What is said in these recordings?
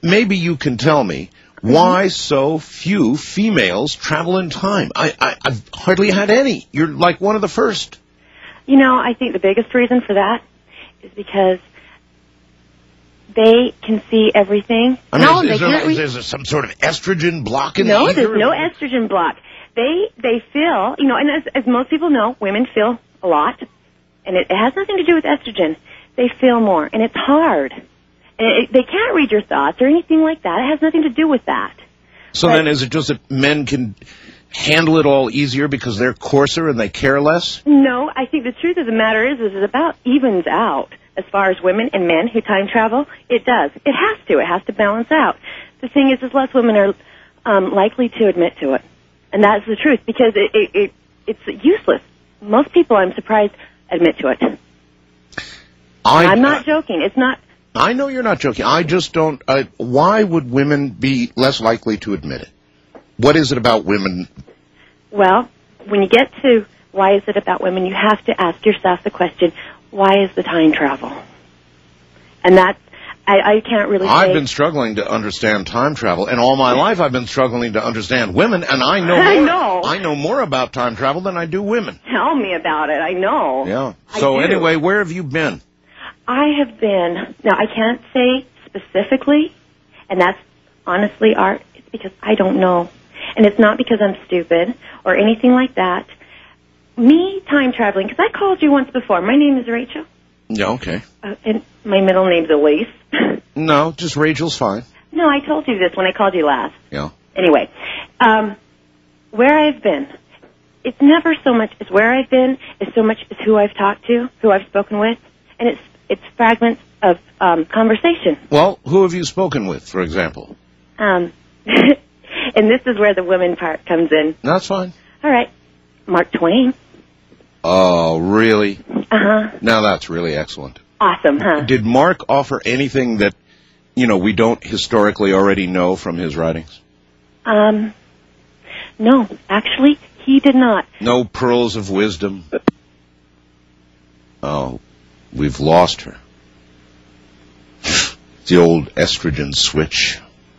maybe you can tell me why so few females travel in time. I've hardly had any. You're like one of the first. You know, I think the biggest reason for that is because they can see everything. I mean, is there some sort of estrogen block in the ether? No, there's no estrogen block. They feel, you know, and as most people know, women feel a lot, and it has nothing to do with estrogen. They feel more, and it's hard. And they can't read your thoughts or anything like that. It has nothing to do with that. So then is it just that men can handle it all easier because they're coarser and they care less? No, I think the truth of the matter is it about evens out as far as women and men who time travel. It does. It has to. It has to balance out. The thing is less women are likely to admit to it. And that's the truth, because it's useless. Most people, I'm surprised, admit to it. I'm not joking. It's not. I know you're not joking. I just don't. Why would women be less likely to admit it? What is it about women? Well, when you get to why is it about women, you have to ask yourself the question, why is the time travel? And that's, I can't really say. I've been struggling to understand time travel, and all my life I've been struggling to understand women, and I know more, I know more about time travel than I do women. Tell me about it. I know. Yeah. So anyway, where have you been? I have been, now I can't say specifically, and that's honestly, Art, it's because I don't know. And it's not because I'm stupid or anything like that. Me time traveling, because I called you once before. My name is Rachel. Yeah, okay. And my middle name's Elise. No, just Rachel's fine. No, I told you this when I called you last. Yeah. Anyway, where I've been, it's never so much as where I've been, as so much as who I've talked to, who I've spoken with, and it's fragments of conversation. Well, who have you spoken with, for example? And this is where the women part comes in. That's fine. All right. Mark Twain. Oh, really? Uh-huh. Now that's really excellent. Awesome, huh? Did Mark offer anything that, you know, we don't historically already know from his writings? No, actually, he did not. No pearls of wisdom? Oh, we've lost her. The old estrogen switch.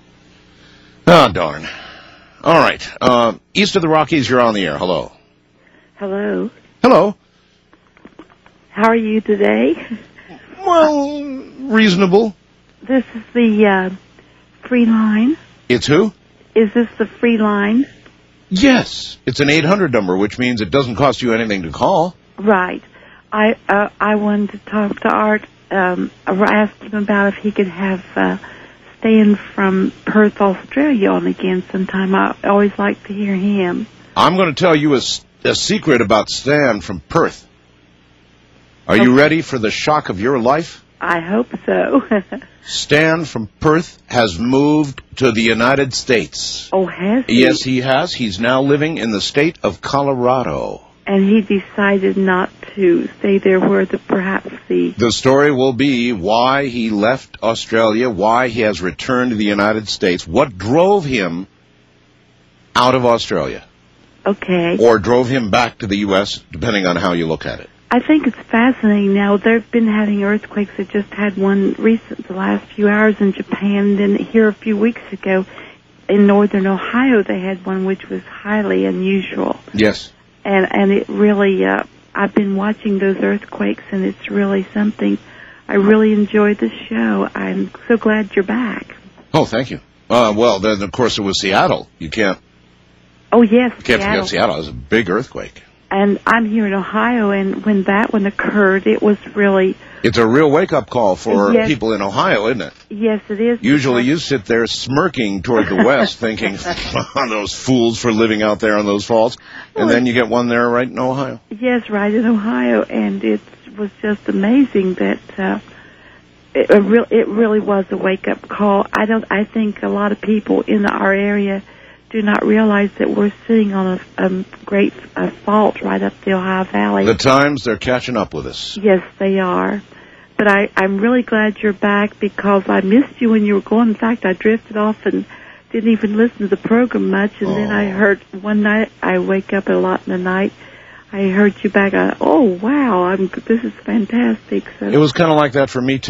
Ah, darn. All right. East of the Rockies, you're on the air. Hello. Hello. Hello. How are you today? Well, reasonable. This is the free line. It's who? Is this the free line? Yes. It's an 800 number, which means it doesn't cost you anything to call. Right. I wanted to talk to Art. I asked him about if he could have Stan from Perth, Australia on again sometime. I always like to hear him. I'm going to tell you a secret about Stan from Perth. Are you ready for the shock of your life? I hope so. Stan from Perth has moved to the United States. Oh, has he? Yes, he has. He's now living in the state of Colorado. And he decided not to stay there where perhaps the... The story will be why he left Australia, why he has returned to the United States, what drove him out of Australia. Okay. Or drove him back to the U.S., depending on how you look at it. I think it's fascinating now. They've been having earthquakes. They just had one the last few hours in Japan. Then here a few weeks ago in northern Ohio, they had one which was highly unusual. Yes. And it really, I've been watching those earthquakes, and it's really something. I really enjoyed the show. I'm so glad you're back. Oh, thank you. Well, then, of course, it was Seattle. You can't... Oh, yes, You can't forget Seattle. It was a big earthquake. And I'm here in Ohio, and when that one occurred, it was really... It's a real wake-up call for people in Ohio, isn't it? Yes, it is. Usually you sit there smirking toward the west thinking, those fools for living out there on those faults. And then you get one there right in Ohio. Yes, right in Ohio. And it was just amazing that it really was a wake-up call. I think a lot of people in our area do not realize that we're sitting on a great fault right up the Ohio Valley. The times, they're catching up with us. Yes, they are. But I'm really glad you're back because I missed you when you were gone. In fact, I drifted off and didn't even listen to the program much. And then I heard one night, I wake up a lot in the night, I heard you back. Oh, wow, this is fantastic. So it was kind of like that for me, too.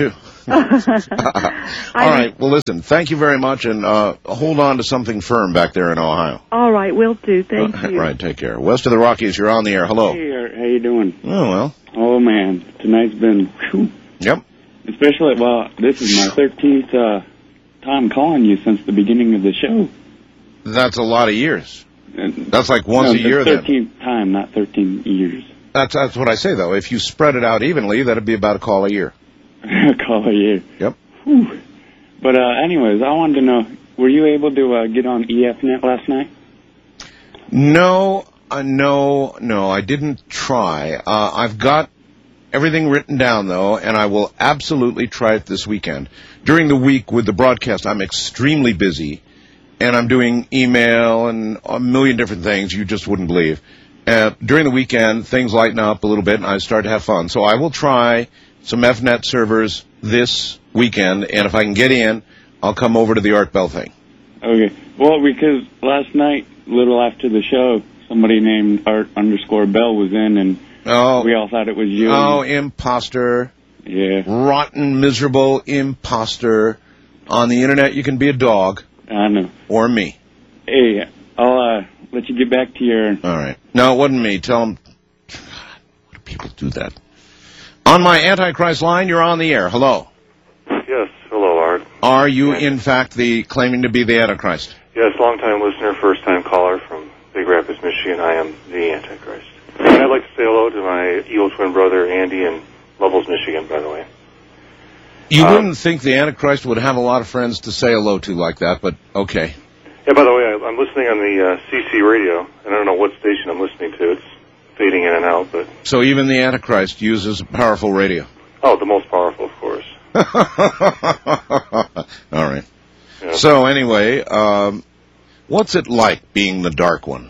All right. Well, listen, thank you very much, and hold on to something firm back there in Ohio. All right, will do. Thank you. Right, take care. West of the Rockies, you're on the air. Hello. Hey, how you doing? Oh, well. Oh, man. Tonight's been, whew. Yep. Especially, well, this is my 13th time calling you since the beginning of the show. That's a lot of years. And, That's like once a year, then. 13th time, not 13 years. That's what I say, though. If you spread it out evenly, that'd be about a call a year. Call a year. Yep. Whew. But anyways, I wanted to know, were you able to get on EFNet last night? No, I didn't try. I've got everything written down, though, and I will absolutely try it this weekend. During the week with the broadcast, I'm extremely busy, and I'm doing email and a million different things you just wouldn't believe. During the weekend, things lighten up a little bit, and I start to have fun. So I will try some FNet servers this weekend, and if I can get in, I'll come over to the Art Bell thing. Okay. Well, because last night, a little after the show, somebody named Art_Bell was in, and we all thought it was you. Oh, imposter. Yeah. Rotten, miserable imposter. On the Internet, you can be a dog. I know. Or me. Hey, I'll let you get back to your... All right. No, it wasn't me. Tell them... God, why do people do that? On my Antichrist line, you're on the air. Hello. Yes. Hello, Art. Are you, in fact, claiming to be the Antichrist? Yes, long-time listener, first-time caller from Big Rapids, Michigan. I am the Antichrist. And I'd like to say hello to my evil twin brother, Andy, in Lovell's, Michigan, by the way. You wouldn't think the Antichrist would have a lot of friends to say hello to like that, but okay. Yeah, by the way, I'm listening on the CC radio, and I don't know what station I'm listening to. It's fading in and out, but... So even the Antichrist uses a powerful radio? Oh, the most powerful, of course. All right. Yeah. So anyway, what's it like being the Dark One?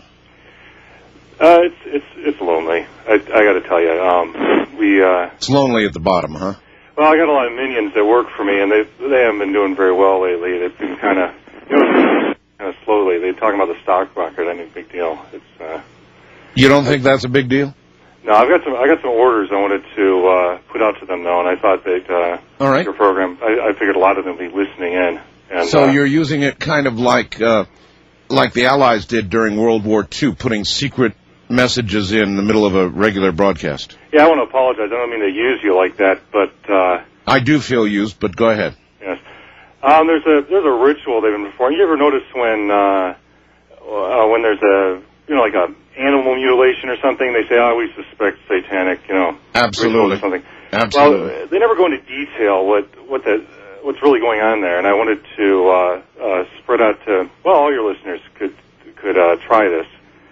It's lonely. I got to tell you, It's lonely at the bottom, huh? Well, I got a lot of minions that work for me, and they haven't been doing very well lately. They've been kind of slowly. They're talking about the stock market. I mean, big deal. It's. You don't think that's a big deal? No, I got some orders I wanted to put out to them though, and I thought they'd all right. Your program. I figured a lot of them would be listening in. And, so you're using it kind of like the Allies did during World War II, putting secret messages in the middle of a regular broadcast. Yeah, I want to apologize. I don't mean to use you like that, but I do feel used. But go ahead. Yes, there's a ritual they've been performing. You ever notice when there's a like a animal mutilation or something, they say, we suspect satanic, Absolutely. Ritual or something. Absolutely. Well, they never go into detail what's really going on there, and I wanted to spread out to all your listeners could try this.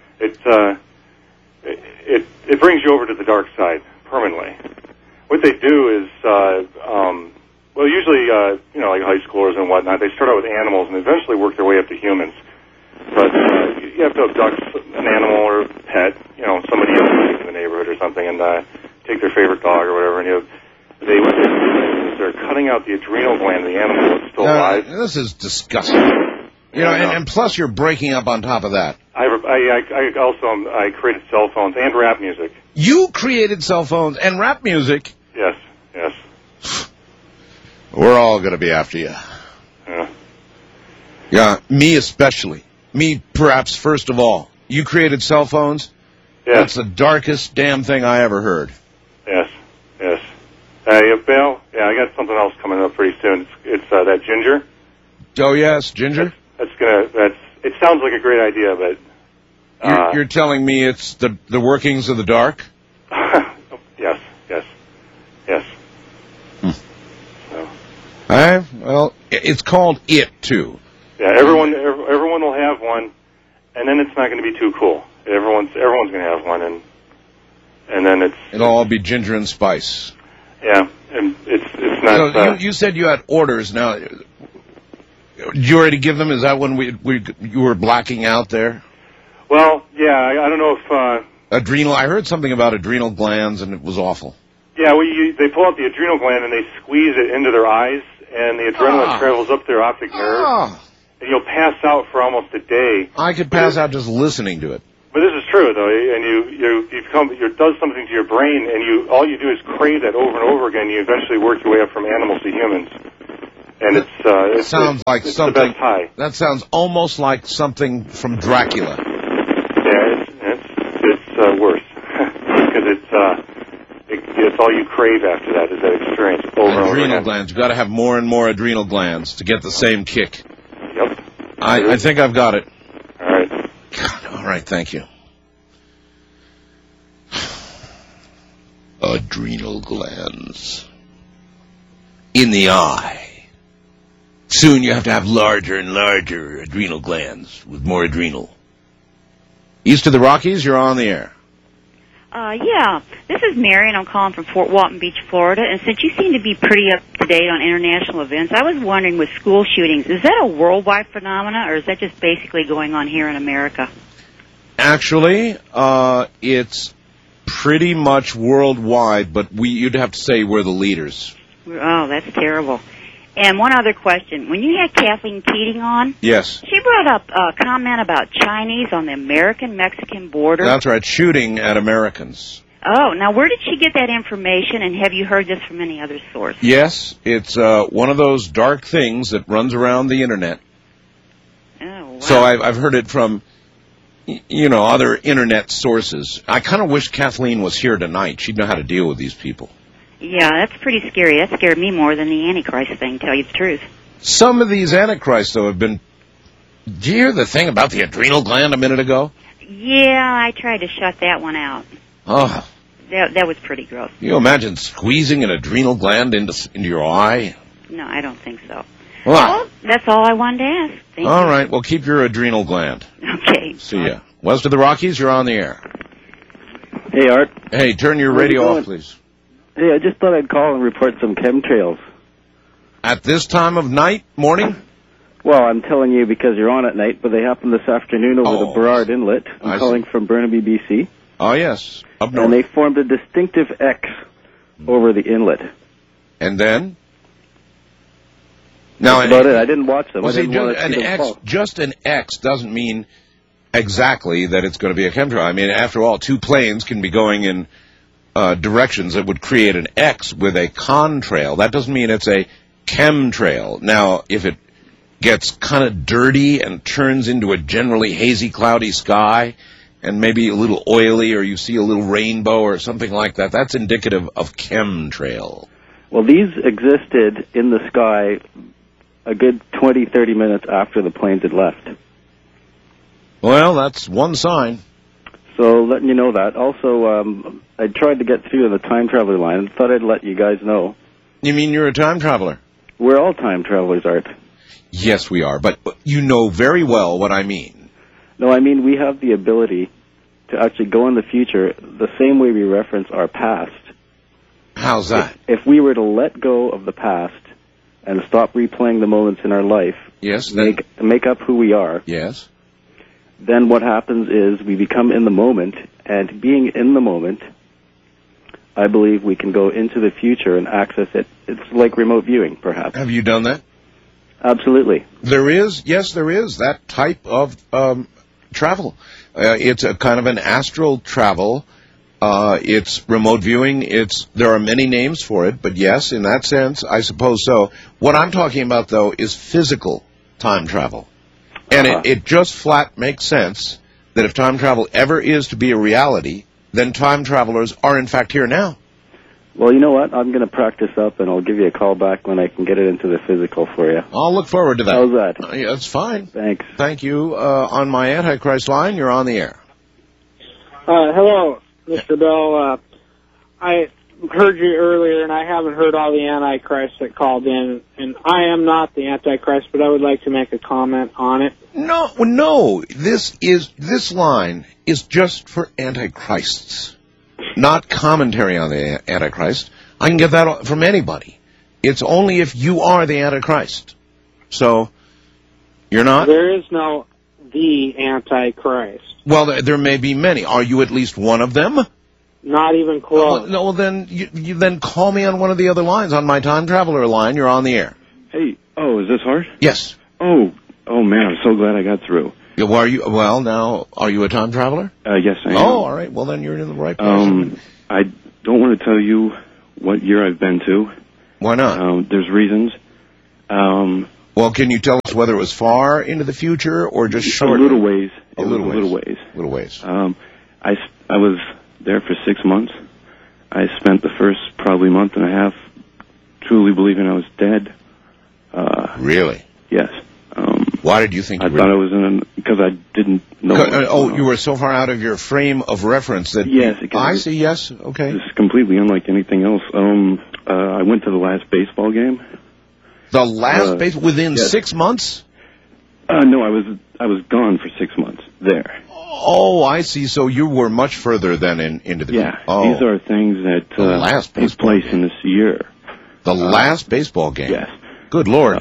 It brings you over to the dark side permanently. What they do is, usually like high schoolers and whatnot, they start out with animals and eventually work their way up to humans. But you have to abduct an animal or a pet, somebody in the neighborhood or something, and take their favorite dog or whatever, and they're cutting out the adrenal gland of the animal that's still alive. This is disgusting. And plus you're breaking up on top of that. I created cell phones and rap music. You created cell phones and rap music? Yes. We're all going to be after you. Yeah, me especially. Me, perhaps, first of all. You created cell phones? Yes. That's the darkest damn thing I ever heard. Yes. Bill, I got something else coming up pretty soon. It's that ginger. Oh, yes, ginger? It sounds like a great idea, but... You're telling me it's the workings of the dark? Yes. So. Well, it's called It, too. Yeah, everyone will have one, and then it's not going to be too cool. Everyone's going to have one, and then it'll all be ginger and spice. Yeah, and it's not. So you said you had orders. Now, did you already give them? Is that when you were blacking out there? Well, yeah, I don't know if adrenal. I heard something about adrenal glands, and it was awful. Yeah, they pull out the adrenal gland and they squeeze it into their eyes, and the adrenaline travels up their optic nerve. And you'll pass out for almost a day. I could pass out just listening to it. But this is true, though, and it does something to your brain, and all you do is crave that over and over again. You eventually work your way up from animals to humans, and it sounds like something. The best high. That sounds almost like something from Dracula. Yeah, it's worse because it's all you crave after that is that experience over and over again. Adrenal glands. You've got to have more and more adrenal glands to get the same kick. Yep. I think I've got it. All right. God, all right, thank you. Adrenal glands. In the eye. Soon you have to have larger and larger adrenal glands with more adrenal. East of the Rockies, you're on the air. Yeah, this is Mary, and I'm calling from Fort Walton Beach, Florida. And since you seem to be pretty up to date on international events, I was wondering with school shootings, is that a worldwide phenomena, or is that just basically going on here in America? Actually, it's pretty much worldwide, but you'd have to say we're the leaders. Oh, that's terrible. And one other question. When you had Kathleen Keating on, yes, she brought up a comment about Chinese on the American-Mexican border. That's right, shooting at Americans. Oh, now where did she get that information, and have you heard this from any other source? Yes, it's one of those dark things that runs around the Internet. Oh, wow. So I've heard it from, other Internet sources. I kind of wish Kathleen was here tonight. She'd know how to deal with these people. Yeah, that's pretty scary. That scared me more than the Antichrist thing, tell you the truth. Some of these Antichrists, though, have been... Did you hear the thing about the adrenal gland a minute ago? Yeah, I tried to shut that one out. Oh. That was pretty gross. Can you imagine squeezing an adrenal gland into your eye? No, I don't think so. Well, that's all I wanted to ask. Thank you. All right, well, keep your adrenal gland. Okay. See ya. West of the Rockies, you're on the air. Hey, Art. Hey, turn your radio off, please. Hey, I just thought I'd call and report some chemtrails. At this time of night, morning? Well, I'm telling you because you're on at night, but they happened this afternoon over the Burrard Inlet. I'm calling from Burnaby, BC. Oh, yes, up north. And they formed a distinctive X over the inlet. And then? Now, that's about it. I didn't watch them. Well, just an X doesn't mean exactly that it's going to be a chemtrail. I mean, after all, two planes can be going in directions that would create an X with a contrail. That doesn't mean it's a chemtrail. Now, if it gets kind of dirty and turns into a generally hazy, cloudy sky, and maybe a little oily, or you see a little rainbow or something like that, that's indicative of chemtrail. Well, these existed in the sky a good 20, 30 minutes after the planes had left. Well, that's one sign. So letting you know that. Also, I tried to get through to the time traveler line and thought I'd let you guys know. You mean you're a time traveler? We're all time travelers, Art. Yes, we are, but you know very well what I mean. No, I mean we have the ability to actually go in the future the same way we reference our past. How's that? If we were to let go of the past and stop replaying the moments in our life, yes, make up who we are, yes, then what happens is we become in the moment, and being in the moment, I believe we can go into the future and access it. It's like remote viewing, perhaps. Have you done that? Absolutely. There is that type of travel. It's a kind of an astral travel. It's remote viewing. There are many names for it, but yes, in that sense, I suppose so. What I'm talking about, though, is physical time travel. And it just flat makes sense that if time travel ever is to be a reality, then time travelers are in fact here now. Well, you know what? I'm going to practice up, and I'll give you a call back when I can get it into the physical for you. I'll look forward to that. How's that? Yeah, that's fine. Thanks. Thank you. On my Antichrist line, you're on the air. Hello, Mr. Bell. I heard you earlier, and I haven't heard all the Antichrists that called in, and I am not the Antichrist, but I would like to make a comment on it. No. This line is just for Antichrists, not commentary on the Antichrist. I can get that from anybody. It's only if you are the Antichrist. So, you're not? There is no the Antichrist. Well, there may be many. Are you at least one of them? Not even close. No, well, then you then call me on one of the other lines. On my time traveler line, you're on the air. Hey, is this Hart? Yes. Oh man, I'm so glad I got through. Yeah, well, are you a time traveler? Yes, I am. Oh, all right. Well, then you're in the right place. I don't want to tell you what year I've been to. Why not? There's reasons. Well, can you tell us whether it was far into the future or just short? A little ways. A little ways. I was there for 6 months. I spent the first probably month and a half truly believing I was dead. Really? Yes. Why did you think I thought I was because I didn't know. You were so far out of your frame of reference that... Yes. I see, yes, okay. It's completely unlike anything else. I went to the last baseball game. The last baseball? Within 6 months? No, I was gone for 6 months there. Oh, I see. So you were much further than into the... Yeah, these are things that take place in this year. The last baseball game? Yes. Good Lord.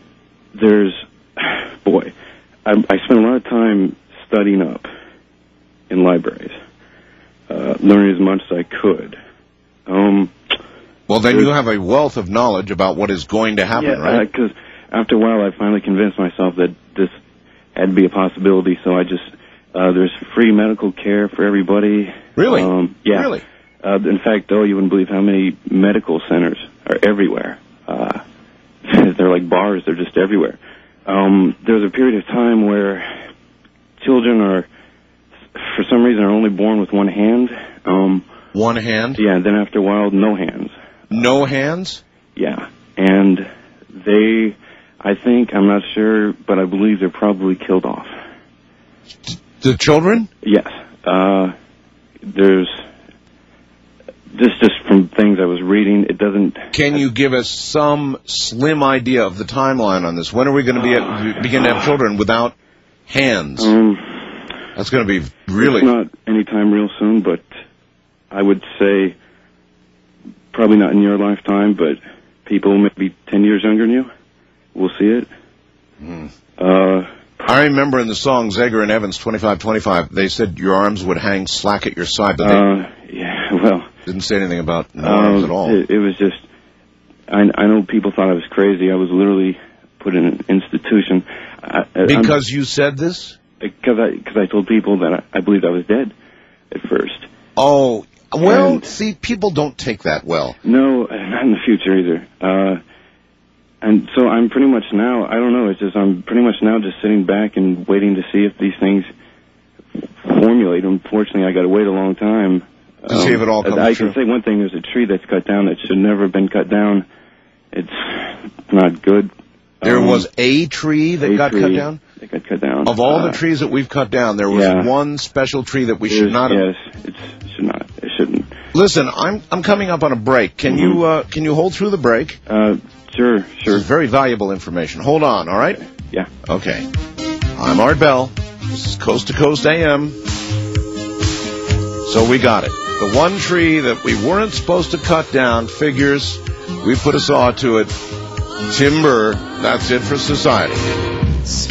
I spent a lot of time studying up in libraries, learning as much as I could. Well, then you have a wealth of knowledge about what is going to happen, right? Because after a while I finally convinced myself that this had to be a possibility, so I just... there's free medical care for everybody. Really? Yeah. Really? In fact, you wouldn't believe how many medical centers are everywhere. They're like bars. They're just everywhere. There's a period of time where children for some reason, are only born with one hand. One hand? Yeah, and then after a while, no hands. No hands? Yeah. And I'm not sure, but I believe they're probably killed off. The children? Yes. There's... Just from things I was reading, it doesn't... Can you give us some slim idea of the timeline on this? When are we going to begin to have children without hands? That's going to be really... It's not anytime real soon, but I would say probably not in your lifetime, but people maybe 10 years younger than you will see it. I remember in the song Zager and Evans, 2525, they said your arms would hang slack at your side, but didn't say anything about no arms at all. It was just, I know people thought I was crazy. I was literally put in an institution. Because you said this? Because I told people that I believed I was dead at first. Oh, well, see, people don't take that well. No, not in the future either. And so I'm pretty much now, I don't know, it's just I'm pretty much now just sitting back and waiting to see if these things formulate. Unfortunately, I got to wait a long time. To see if it all comes true. I can say one thing, there's a tree that's cut down that should never have been cut down. It's not good. There was a tree that got cut down? That got cut down. Of all the trees that we've cut down, there was one special tree that we should not have... Yes, it should not. It shouldn't. Listen, I'm coming up on a break. Can you hold through the break? Sure. This is very valuable information. Hold on, all right? Yeah. Okay. I'm Art Bell. This is Coast to Coast AM. So we got it. The one tree that we weren't supposed to cut down figures. We put a saw to it. Timber. That's it for society.